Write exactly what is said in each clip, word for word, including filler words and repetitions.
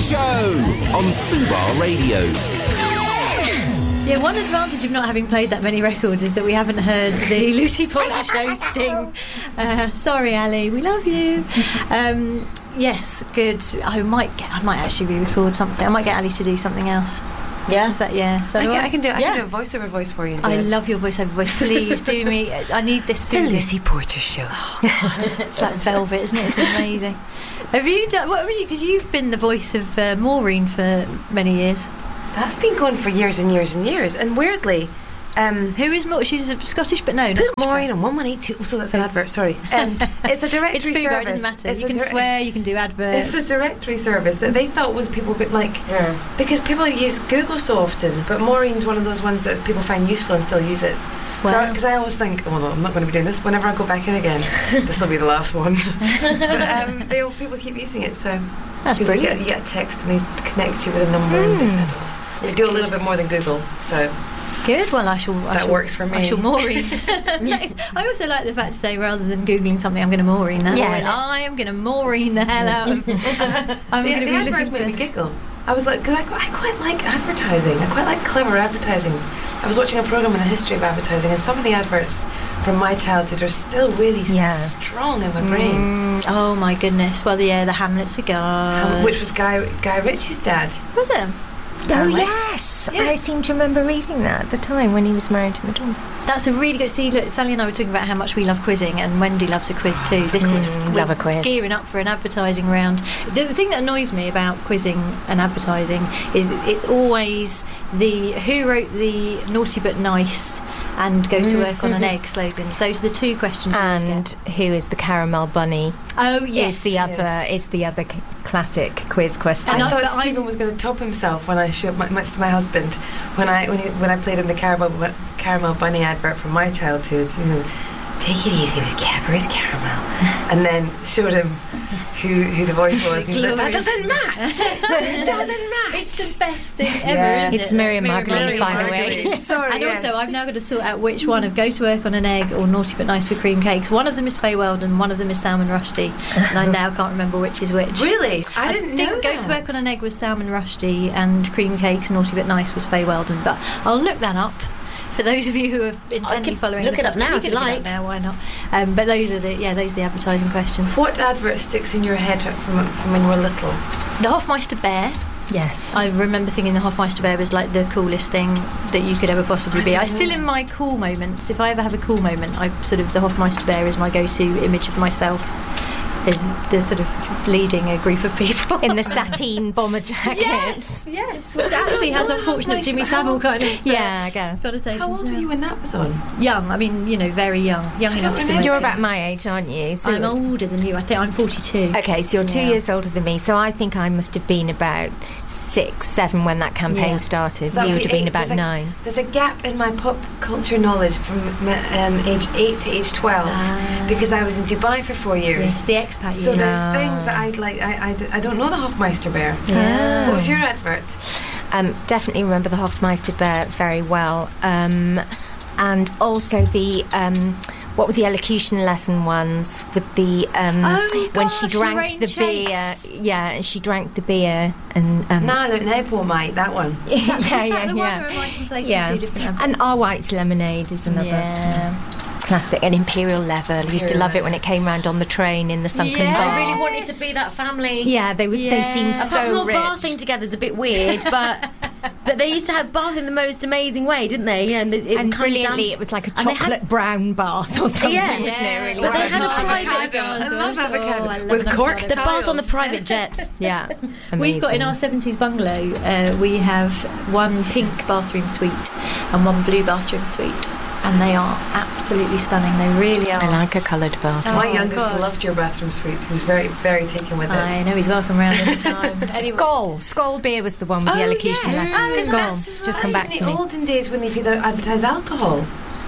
Show on Fubar Radio. Yeah, one advantage of not having played that many records is that we haven't heard the Lucy Porter Show sting. Uh, sorry, Ali, we love you. Um, yes, good. I might get. I might actually re-record something. I might get Ali to do something else. Yeah, is that yeah? Is that I, can, right? I can do. I yeah. can do a voiceover voice for you. I love your voiceover voice. Please do me. I need this soothing. The Lucy Porter Show. Oh God, it's like velvet, isn't it? It's amazing. Have you done? What were you? Because you've been the voice of uh, Maureen for many years. That's been going for years and years and years. And weirdly, um, who is Maureen? She's a Scottish, but no, not Scottish. Maureen on one one eight two. Oh, so that's an advert. Sorry, um, it's a directory it's Fubar, service. It doesn't matter. It's you can dir- swear. You can do adverts. It's a directory service that they thought was people could like Yeah. because people use Google so often. But Maureen's one of those ones that people find useful and still use it. Wow. Because I, I always think, oh, well, I'm not going to be doing this. Whenever I go back in again, this will be the last one. But um, they all, people keep using it, so That's you brilliant. get, you get a text and they connect you with a number. And they, I don't know. They It's do a good. little bit more than Google, so Good. Well, I shall. I that shall, works for me. I shall Maureen. I also like the fact to say rather than googling something, I'm going to Maureen that. Yes. I am going to Maureen the hell out of. I'm the, going to the be adverts looking made for. me giggle. I was like, because I, I quite like advertising. I quite like clever advertising. I was watching a program on the history of advertising, and some of the adverts from my childhood are still really s- Yeah. strong in my brain. Mm, oh my goodness! Well, yeah, the Hamlet cigar. Um, which was Guy Guy Ritchie's dad. was it? Oh, Like- yes. Yeah. I seem to remember reading that at the time when he was married to Madonna. That's a really good. See, look, Sally and I were talking about how much we love quizzing, and Wendy loves a quiz too. This is Mm, we're love a quiz. Gearing up for an advertising round. The thing that annoys me about quizzing and advertising is it's always the who wrote the naughty but nice and go to work on an egg slogans. Those are the two questions. we always And get. who is the caramel bunny? Oh yes, Is the other yes. is the other c- classic quiz question. And I I- thought but I'm- Stephen was going to top himself when I showed my, my, to my husband when I when, he, when I played in the caramel Bu- caramel bunny advert from my childhood. You know, take it easy with Cadbury's caramel, and then showed him who who the voice was. And he's like, that Glorious. doesn't match. It doesn't match. It's the best thing ever, Yeah. isn't It's it? Miriam Miriam Margolyes, by the Margolyes. way. Sorry. And yes. also, I've now got to sort out which one of Go to Work on an Egg or Naughty but Nice with Cream Cakes. One of them is Faye Weldon, one of them is Salman Rushdie, and I now can't remember which is which. Really, I, didn't think know Go that. to Work on an Egg was Salman Rushdie and Cream Cakes Naughty but Nice was Faye Weldon, but I'll look that up. For those of you who have intently could following, look the it up content, now you if can you look it like. up now, why not? Um, but those are the yeah, those are the advertising questions. What advert sticks in your head from from when you were little? The Hofmeister Bear. Yes. I remember thinking the Hofmeister Bear was like the coolest thing that you could ever possibly I be. don't I still, know. in my cool moments, if I ever have a cool moment, I sort of the Hofmeister Bear is my go-to image of myself. Is the sort of leading a group of people In the sateen bomber jacket. yes, yes, which actually has unfortunate Jimmy Savile kind of uh, Yeah, I guess. connotations. How old were yeah. you when that was on? Young. I mean, you know, very young, young I enough don't to. remember. make You're it. about my age, aren't you? So I'm older than you. I think I'm forty-two. Okay, so you're two Yeah. years older than me. So I think I must have been about six, seven when that campaign Yeah. started. So That you would would have be been eight. about There's a- nine. There's a gap in my pop culture knowledge from um, age eight to age twelve Ah. because I was in Dubai for four years. Yes, the expat So years. there's Ah. things that I like. I, I, d- I don't know the Hofmeister Bear. Yeah. What was your advert? Um, definitely remember the Hofmeister Bear very well. Um, and also the... Um, what were the elocution lesson ones with the um, Oh, when she gosh, drank Lorraine the Chase. beer? Yeah, and she drank the beer and um, Nah, look, Nepo, mate, that one. yeah, Is that yeah, the yeah. one, or am I conflating Yeah. two different adverts? And Our White's Lemonade is another Yeah. classic. And Imperial Leather. I used to Imperial love it Leather. when it came round on the train in the sunken Yeah. bar. I really wanted to be that family. Yeah, they were, Yeah. they seemed Apart Apart so from rich. all bathing together is a bit weird, but but they used to have bath in the most amazing way, didn't they? Yeah, and it, it And would come brilliantly, down- it was like a and they chocolate had- brown bath or something, Yeah. wasn't Yeah. it? Really? But they was. had a Oh, private- avocado. I love Oh, avocado. I love With an cork avocado. the bath on the tiles. private jet. Yeah. We've got in Amazing. our seventies bungalow, uh, we have one pink bathroom suite and one blue bathroom suite, and they are absolutely stunning. They really are. I like a coloured bath. Oh, My youngest God. loved your bathroom suite. He was very, very taken with it. I know, he's welcome round any time. Anyway. Skull. Skull beer was the one with the Oh, elocution yes. lesson. Oh, Skull. that's It's just come right. back In to the me. olden days when they could advertise alcohol.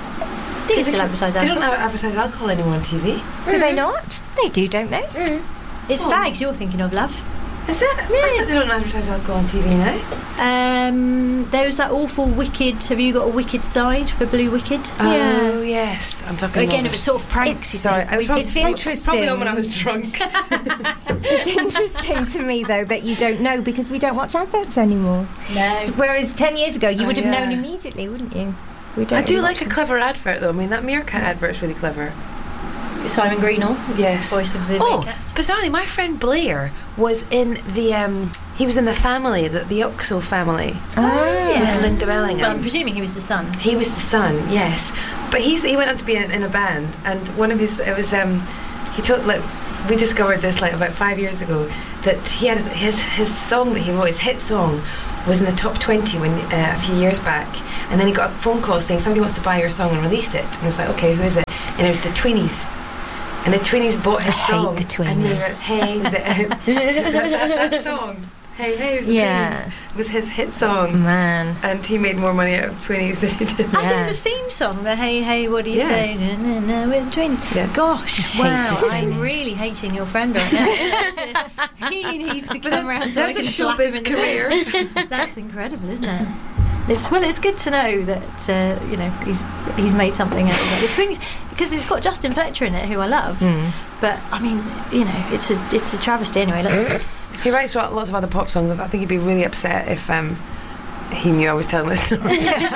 Do you still advertise They that? don't advertise alcohol anymore on T V. Do they not? They do, don't they? It's fags you're thinking of, love. Is it? I thought they don't advertise alcohol on T V now. Um, there was that awful Wicked. Have you got a Wicked side for Blue Wicked? Oh yes, I'm talking. Again, rubbish. it was sort of pranks. you Sorry, see. I was We probably, It's did- interesting. probably on when I was drunk. It's interesting to me, though, that you don't know because we don't watch adverts anymore. No. Whereas ten years ago, you Oh, would have yeah. known immediately, wouldn't you? We don't I do really like watch a them. clever advert though. I mean, that Meerkat advert's really clever. Simon Greenall, Yes. voice of the Oh, Meerkats. bizarrely, my friend Blair was in the. Um, he was in the family, the, the Oxo family, Oh, yes. with Linda Well, I'm Bellingham. presuming he was the son. He was the son, yes. But he's he went on to be in, in a band, and one of his it was um, he told like we discovered this like about five years ago that he had his his song that he wrote, his hit song, was in the top twenty when uh, a few years back, and then he got a phone call saying somebody wants to buy your song and release it, and he was like, okay, who is it? And it was the Tweenies. And the Tweenies bought his I hate song. the Tweenies. And they were, hey, the, that, that, that song, hey, hey, it was the Yeah. Tweenies, was his hit song. Man. And he made more money out of Tweenies than he did. As Yeah. in the theme song, the Hey Hey What Do You Yeah. Say na, na, na, with the Tweenies. Yeah. Gosh, hate wow, the I'm Tweenies. really hating your friend right now. That's a- he needs to come around so I That's a can slap him showbiz in the career. face. That's incredible, isn't it? It's well, it's good to know that uh, you know he's he's made something out of it. The Tweenies, because it's got Justin Fletcher in it, who I love. Mm. But I mean, you know, it's a it's a travesty anyway. Let's, He writes lo- lots of other pop songs. I think he'd be really upset if um, he knew I was telling this story.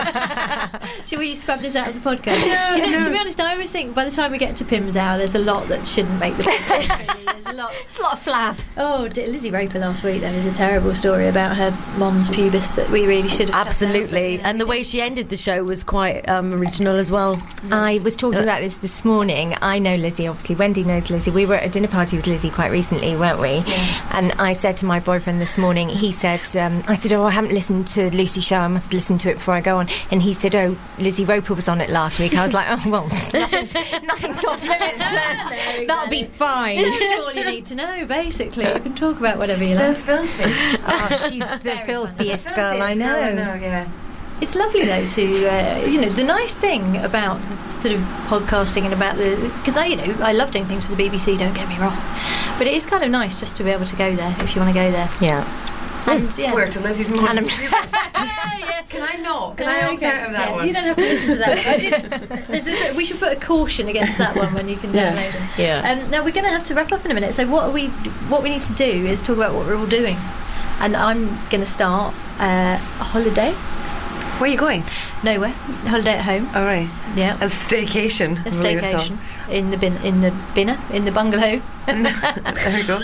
Should we scrub this out of the podcast? No, Do you know, no. To be honest, I always think by the time we get to Pim's Hour, there's a lot that shouldn't make the podcast. Really. There's a lot. It's a lot of flab. Oh, D- Lizzie Roper last week. There was a terrible story about her mom's pubis that we really should have. cut out, Absolutely, but, yeah, and the we way she ended the show was quite um, original as well. I was talking about this this morning. I know Lizzie, obviously. Wendy knows Lizzie. We were at a dinner party with Lizzie quite recently, weren't we? Yeah. And I said to my boyfriend this morning, he said, um, I said, oh, I haven't listened to Lucy's show. I must listen to it before I go on. And he said, oh, Lizzie Roper was on it last week. I was like, oh, well, nothing's, nothing's off limits then. There we That'll go. be fine. That's all you need to know, basically. You can talk about whatever you so like. filthy. Oh, she's the Very filthiest girl I Filthiest know. girl I know, yeah. It's lovely though to uh, you know the nice thing about sort of podcasting and about the because I you know I love doing things for the B B C, don't get me wrong, but it is kind of nice just to be able to go there if you want to go there. Yeah. And yeah. Where to Lizzie's And mom's I'm- pubis. yeah, yeah. Can I not? Can No, I opt okay. out of that Yeah, one? You don't have to listen to that. I did. There's this, we should put a caution against that one when you can Yeah. download it. Yeah. Um, now we're going to have to wrap up in a minute. So what are we? What we need to do is talk about what we're all doing, and I'm going to start uh, a holiday. Where are you going? Nowhere. Holiday at home. All right. Yeah. A staycation. A I believe it's staycation in the bin, in the binner, in the bungalow. called. There we go.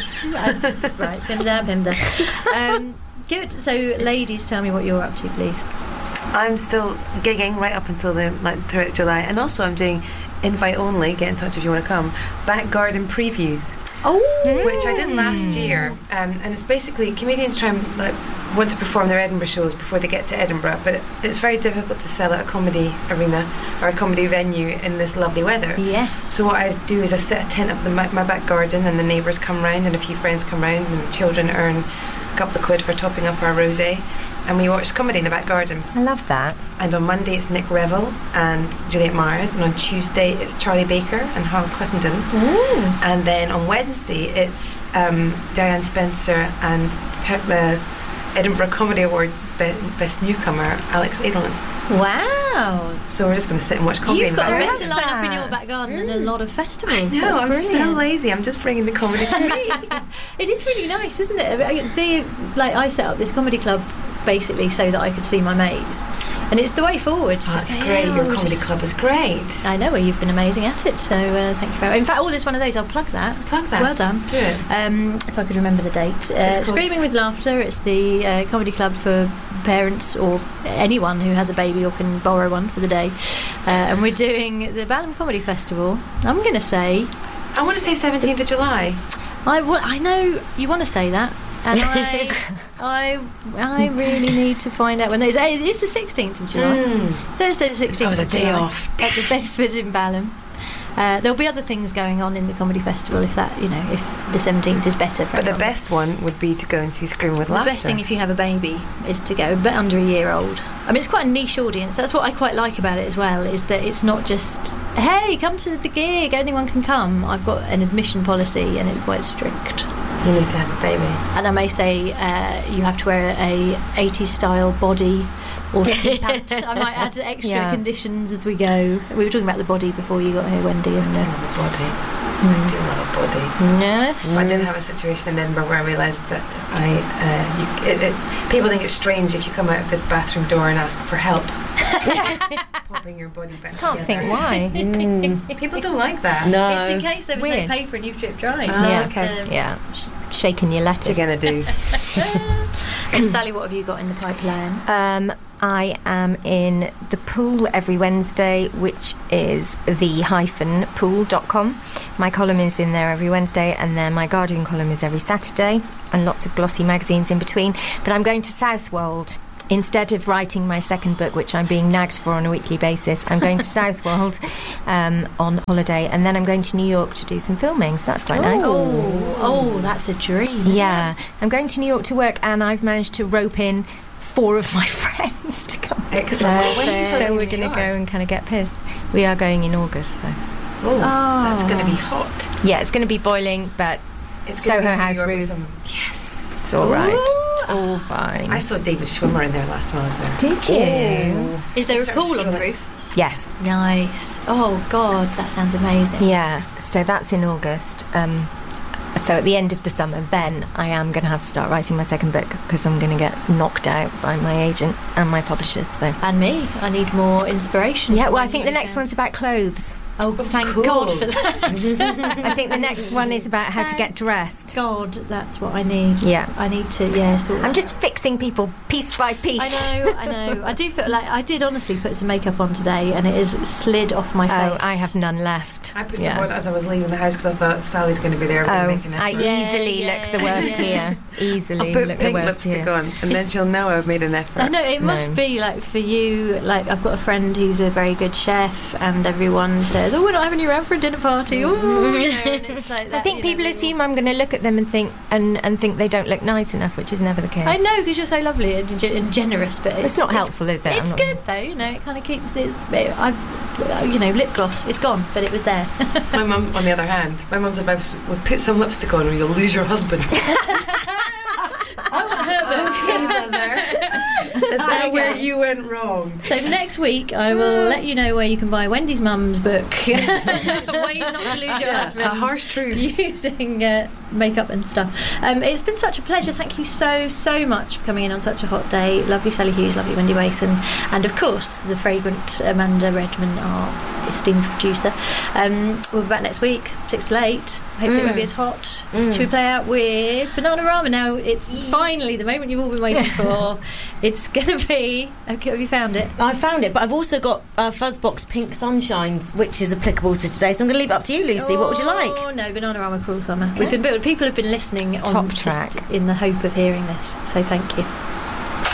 Right, Pim's out, Pim's out. Um, good. So, ladies, tell me what you're up to, please. I'm still gigging right up until the like throughout July, and also I'm doing invite only. Get in touch if you want to come. Back garden previews, Oh, which I did last year, um, and it's basically comedians try and like want to perform their Edinburgh shows before they get to Edinburgh, but it, it's very difficult to sell at a comedy arena or a comedy venue in this lovely weather. yes. So what I do is I set a tent up in my, my back garden, and the neighbours come round, and a few friends come round, and the children earn a couple of quid for topping up our rosé, and we watch comedy in the back garden. I love that. And on Monday it's Nick Revel and Juliet Myers, and on Tuesday it's Charlie Baker and Harold Clittenden, and then on Wednesday it's um, Diane Spencer and uh, Edinburgh Comedy Award be- Best Newcomer Alex Edelman. Wow. So we're just going to sit and watch comedy. You've in got a the back better love lineup in that. your back garden than a lot of festivals. No, That's I'm brilliant. so lazy. I'm just bringing the comedy to me. It is really nice, isn't it? The, like I set up this comedy club basically so that I could see my mates, and it's the way forward. Oh, Just that's go, great. yeah, Your we'll comedy just- club is great. I know, well, you've been amazing at it, so uh, thank you very much. In fact, all this one of those, I'll plug that. Plug that. Well done. Do it. Um, if I could remember the date. Uh, It's called- Screaming with Laughter. It's the uh, comedy club for parents or anyone who has a baby or can borrow one for the day. Uh, and we're doing the Balham Comedy Festival. I'm going to say, I want to say seventeenth of July. I, wa- I know you want to say that. And I, I, I really need to find out when those. It is the sixteenth of July, Mm. Thursday the sixteenth. That was a of day July, off. at the Bedford in Balham. Uh, there'll be other things going on in the comedy festival if that, you know, if the seventeenth is better. For But the everyone. best one would be to go and see Scream with The Laughter. best thing if you have a baby is to go, but under a year old. I mean, it's quite a niche audience. That's what I quite like about it as well, is that it's not just, hey, come to the gig, anyone can come. I've got an admission policy and it's quite strict. you need to have a baby. And I may say uh, you have to wear a eighties style body or skin pant. I might add extra Yeah. conditions as we go. We were talking about the body before you got here, Wendy. And I uh, love a body. I do love a body. yes. I did have a situation in Edinburgh where I realised that I, uh, you, it, it, people think it's strange if you come out of the bathroom door and ask for help. Popping your body back Can't together. think why. People don't like that. No. It's in case there was Weird. no paper and you've dripped dry. Ah, yeah, That's okay. the- yeah, Sh- shaking your What you lettuce. gonna do? And Sally, what have you got in the pipeline? Um, I am in the pool every Wednesday, which is the hyphen pool dot com. My column is in there every Wednesday, and then my Guardian column is every Saturday, and lots of glossy magazines in between. But I'm going to Southwold. Instead of writing my second book, which I'm being nagged for on a weekly basis, I'm going to Southwold um, on holiday, and then I'm going to New York to do some filming, so that's quite nice. Oh, oh, that's a dream. isn't Yeah, it? I'm going to New York to work, and I've managed to rope in four of my friends to come. Excellent. Well, when are you So going we're to going to New go York? and kind of get pissed. We are going in August, so Oh, that's Oh. going to be hot. yeah, it's going to be boiling, but It's gonna Soho be New House York with Ruth. some- Yes. it's all right. Ooh. It's all fine. I saw David Schwimmer in there last time I was there. Did you? Is there a Starts pool on the strumming. roof? Yes. Nice. Oh, God, that sounds amazing. Yeah. So that's in August. Um, so at the end of the summer, then I am going to have to start writing my second book because I'm going to get knocked out by my agent and my publishers. So And me. I need more inspiration. yeah. for Well, my I think the new next account. one's about clothes. Oh, thank cool. God for that. I think the next one is about how to get dressed. God, that's what I need. Yeah. I need to, yeah. Sort I'm just fixing people piece by piece. I know, I know. I do feel like I did honestly put some makeup on today, and it has slid off my face. Oh, I have none left. I put Yeah. some on as I was leaving the house because I thought Sally's going to be there Oh, making I it. Yeah, easily yeah, look the worst yeah. here. Easily I'll put look the pink worst lipstick here. on, and then she'll know I've made an effort. I know it must No. be like for you. Like I've got a friend who's a very good chef, and everyone says, "Oh, we're not having you around for a dinner party." Oh, you know, and it's like I that, think you know, people really- assume I'm going to look at them and think and, and think they don't look nice enough, which is never the case. I know because you're so lovely and, ge- and generous, but it's, It's not helpful, is it? I'm It's not- good though, you know. It kind of keeps it's. It, I've, you know, lip gloss. It's gone, but it was there. My mum, on the other hand, my mum's advice was put some lipstick on or you'll lose your husband. Okay, mother. Is that Okay. where you went wrong? So next week I will let you know where you can buy Wendy's mum's book, Ways Not to Lose Your Yeah, Husband. a harsh truth. Using uh, makeup and stuff. Um, it's been such a pleasure. Thank you so, so much for coming in on such a hot day. Lovely Sally Hughes, lovely Wendy Wason, and of course the fragrant Amanda Redman, our esteemed producer. Um, we'll be back next week, six till eight. Hopefully it won't be as hot. Should we play out with Banana Rama? Now it's finally the moment you've all been waiting for. It's going to be... Okay, have you found it? I found it, but I've also got uh, Fuzzbox Pink Sunshines, which is applicable to today. So I'm going to leave it up to you, Lucy. What would you like? Oh no, Banana Rama, Cruel Summer. We've been people have been listening on Top just track. in the hope of hearing this. So thank you.